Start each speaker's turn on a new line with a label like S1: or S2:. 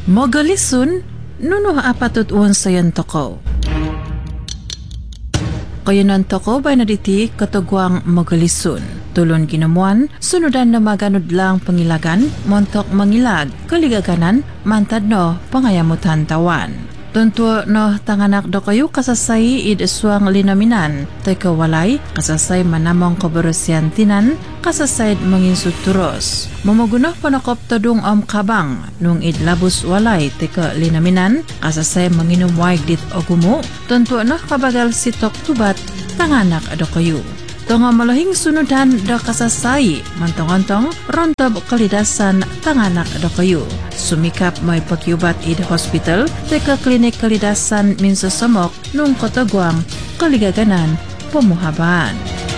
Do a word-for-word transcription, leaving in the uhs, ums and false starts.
S1: Mogalisun, nuno apatut uon sayan toko. Kayanan toko bay naditi katagwang mogalisun. Tulon ginamuan, sunudan na maganod lang pangilagan, montok mangilag, kaligaganan, mantad no, pangayamutan tawan. Tuntua no tanganak do kayo kasasay id aswang linaminan, tay kawalay, kasasay manamong kabarosyan tinan, kasasay mangin suturos. Mamaguno panakop tadung om kabang, nung id labus walay, tay ka linaminan, kasasay manginumwag dit ogumo, tuntua no kabagal sitok tubat, tanganak do kayo. Tonga malahing sunudan da kasasay, mantong-antong rontob kalidasan tanganak do kayo. Sumikap may pagyubat id hospital, teka klinik kalidasan minsa samok nung katagwang kaligaganan pamuhabaan.